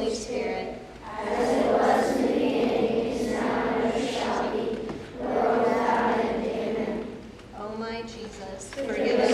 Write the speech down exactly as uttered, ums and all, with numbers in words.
Holy Spirit, as it was in the beginning, is now, and ever shall be, world without end. Amen. O my Jesus, forgive